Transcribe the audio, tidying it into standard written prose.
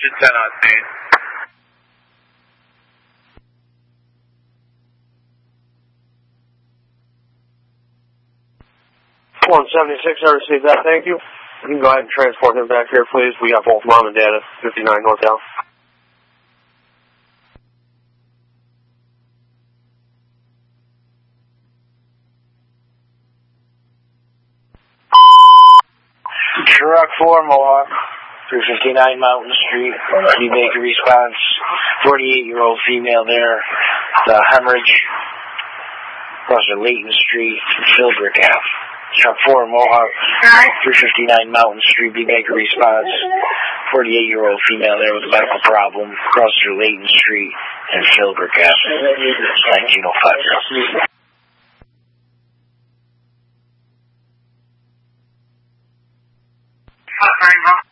engine 10 octane. 176, I received that, thank you. You can go ahead and transport him back here, please. We got both mom and dad at 59 Northtown. Truck 4, Mohawk, 359 Mountain Street. You make a response. 48-year-old female there. The hemorrhage across the Layton Street, Philbrick Ave. Truck 4, Mohawk, 359 Mountain Street. Be make a response. 48-year-old female there with a medical problem across the Layton Street and Philbrick Ave. 1905.